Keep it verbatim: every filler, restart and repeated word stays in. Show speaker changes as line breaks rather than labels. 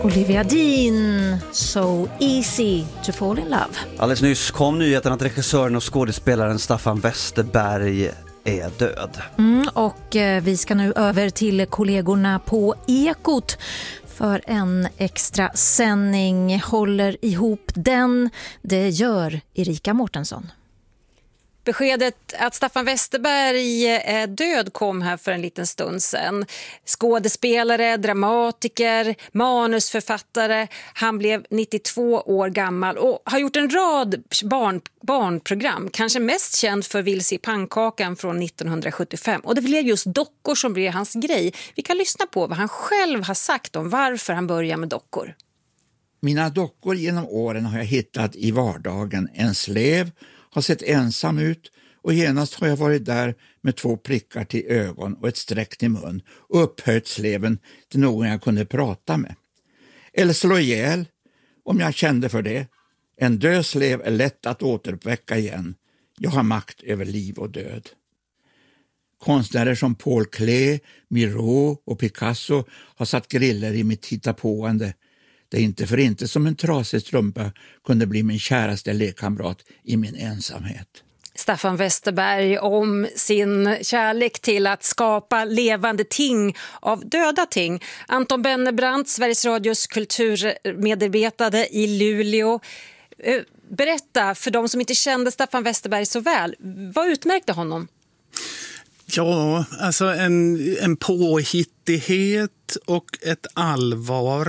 Olivia Dean, So Easy to Fall in Love.
Alldeles nyss kom nyheten att regissören och skådespelaren Staffan Westerberg är död.
Mm, och eh, vi ska nu över till kollegorna på Ekot för en extra sändning. Håller ihop den, det gör Erika Mårtensson.
Beskedet att Staffan Westerberg är död kom här för en liten stund sedan. Skådespelare, dramatiker, manusförfattare. Han blev nittiotvå år gammal och har gjort en rad barn, barnprogram. Kanske mest känd för Vilse i pannkakan från nittonhundrasjuttiofem. Och det blev just dockor som blev hans grej. Vi kan lyssna på vad han själv har sagt om varför han börjar med dockor.
Mina dockor genom åren har jag hittat i vardagen. En slev har sett ensam ut och genast har jag varit där med två prickar till ögon och ett streck till mun och upphöjt sleven till någon jag kunde prata med. Eller slå ihjäl om jag kände för det. En död slev är lätt att återuppväcka igen. Jag har makt över liv och död. Konstnärer som Paul Klee, Miro och Picasso har satt griller i mitt hittapåande. Det är inte för inte som en trasig strumpa kunde bli min käraste lekkamrat i min ensamhet.
Staffan Westerberg om sin kärlek till att skapa levande ting av döda ting. Anton Bennebrant, Sveriges Radios kulturmedarbetare i Luleå. Berätta för de som inte kände Staffan Westerberg så väl, vad utmärkte honom?
Ja, alltså en, en påhittighet och ett allvar